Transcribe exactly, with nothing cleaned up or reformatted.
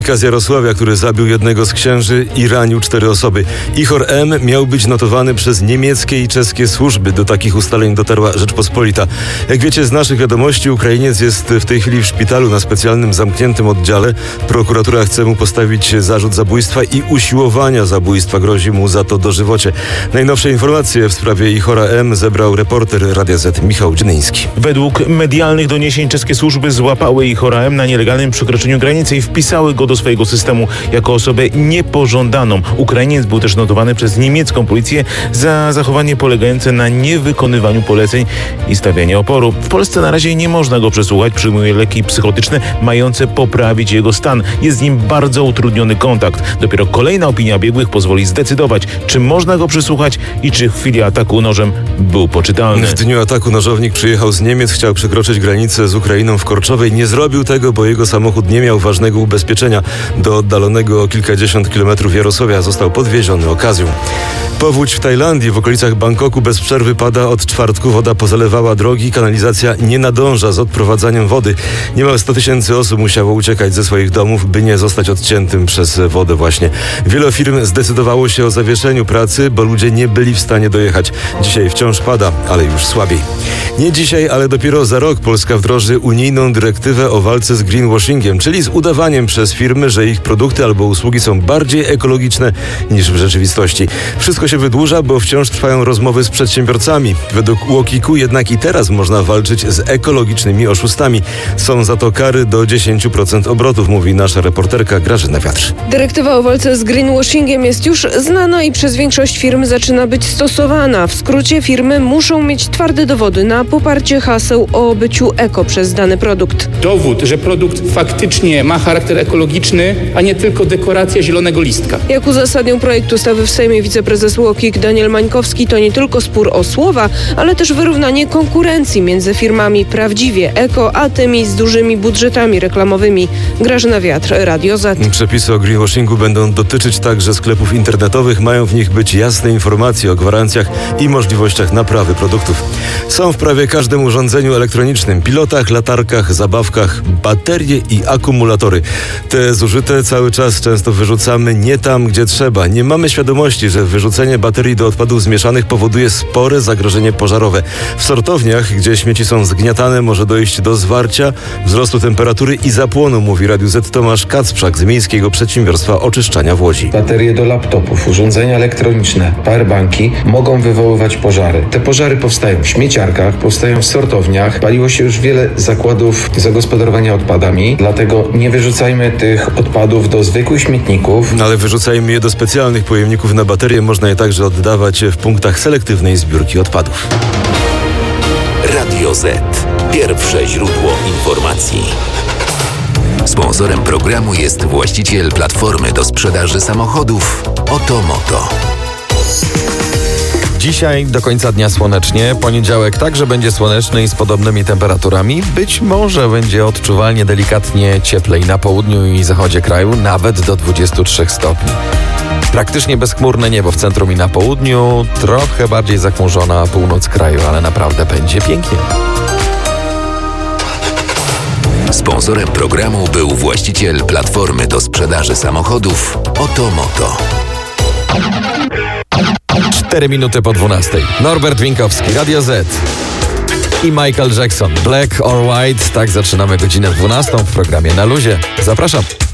Z Jarosławia, który zabił jednego z księży i ranił cztery osoby. Ichor M. miał być notowany przez niemieckie i czeskie służby. Do takich ustaleń dotarła Rzeczpospolita. Jak wiecie z naszych wiadomości, Ukrainiec jest w tej chwili w szpitalu na specjalnym zamkniętym oddziale. Prokuratura chce mu postawić zarzut zabójstwa i usiłowania zabójstwa. Grozi mu za to dożywocie. Najnowsze informacje w sprawie Ichora M. zebrał reporter Radia Z Michał Dziennyński. Według medialnych doniesień czeskie służby złapały Ichora M. na nielegalnym przekroczeniu granicy i wpisały go do swojego systemu jako osobę niepożądaną. Ukrainiec był też notowany przez niemiecką policję za zachowanie polegające na niewykonywaniu poleceń i stawianie oporu. W Polsce na razie nie można go przesłuchać. Przyjmuje leki psychotyczne mające poprawić jego stan. Jest z nim bardzo utrudniony kontakt. Dopiero kolejna opinia biegłych pozwoli zdecydować, czy można go przesłuchać i czy w chwili ataku nożem był poczytalny. W dniu ataku nożownik przyjechał z Niemiec, chciał przekroczyć granicę z Ukrainą w Korczowej. Nie zrobił tego, bo jego samochód nie miał ważnego ubezpieczenia. Do oddalonego o kilkadziesiąt kilometrów Jarosławia został podwieziony okazją. Powódź w Tajlandii, w okolicach Bangkoku bez przerwy pada od czwartku. Woda pozalewała drogi, kanalizacja nie nadąża z odprowadzaniem wody. Niemal sto tysięcy osób musiało uciekać ze swoich domów, by nie zostać odciętym przez wodę właśnie. Wiele firm zdecydowało się o zawieszeniu pracy, bo ludzie nie byli w stanie dojechać. Dzisiaj wciąż pada, ale już słabiej. Nie dzisiaj, ale dopiero za rok Polska wdroży unijną dyrektywę o walce z greenwashingiem, czyli z udawaniem przez firmy, że ich produkty albo usługi są bardziej ekologiczne niż w rzeczywistości. Wszystko się wydłuża, bo wciąż trwają rozmowy z przedsiębiorcami. Według U O K I K-u jednak i teraz można walczyć z ekologicznymi oszustami. Są za to kary do dziesięć procent obrotów, mówi nasza reporterka Grażyna Wiatr. Dyrektywa o walce z greenwashingiem jest już znana i przez większość firm zaczyna być stosowana. W skrócie firmy muszą mieć twarde dowody na poparcie haseł o byciu eko przez dany produkt. Dowód, że produkt faktycznie ma charakter ekologiczny, a nie tylko dekoracja zielonego listka. Jak uzasadnił projekt ustawy w Sejmie wiceprezes U O K I K Daniel Mańkowski, to nie tylko spór o słowa, ale też wyrównanie konkurencji między firmami prawdziwie eko, a tymi z dużymi budżetami reklamowymi. Grażyna Wiatr, Radio Z. Przepisy o greenwashingu będą dotyczyć także sklepów internetowych. Mają w nich być jasne informacje o gwarancjach i możliwościach naprawy produktów. Są w prawie każdym urządzeniu elektronicznym, pilotach, latarkach, zabawkach, baterie i akumulatory. Te zużyte cały czas często wyrzucamy nie tam, gdzie trzeba. Nie mamy świadomości, że wyrzucenie baterii do odpadów zmieszanych powoduje spore zagrożenie pożarowe. W sortowniach, gdzie śmieci są zgniatane, może dojść do zwarcia, wzrostu temperatury i zapłonu, mówi Radiu Z Tomasz Kacprzak z Miejskiego Przedsiębiorstwa Oczyszczania w Łodzi. Baterie do laptopów, urządzenia elektroniczne, powerbanki mogą wywoływać pożary. Te pożary powstają w śmieciarkach, powstają w sortowniach. Paliło się już wiele zakładów zagospodarowania odpadami, dlatego nie wyrzucajmy tych odpadów do zwykłych śmietników. Ale wyrzucajmy je do specjalnych pojemników na baterie. Można je także oddawać w punktach selektywnej zbiórki odpadów. Radio Z. Pierwsze źródło informacji. Sponsorem programu jest właściciel platformy do sprzedaży samochodów Otomoto. Dzisiaj do końca dnia słonecznie, poniedziałek także będzie słoneczny i z podobnymi temperaturami. Być może będzie odczuwalnie delikatnie cieplej na południu i zachodzie kraju, nawet do dwudziestu trzech stopni. Praktycznie bezchmurne niebo w centrum i na południu, trochę bardziej zachmurzona północ kraju, ale naprawdę będzie pięknie. Sponsorem programu był właściciel platformy do sprzedaży samochodów Otomoto. Cztery minuty po dwunastej. Norbert Winkowski, Radio Z i Michael Jackson. Black or White. Tak zaczynamy godzinę dwunastą w programie Na Luzie. Zapraszam.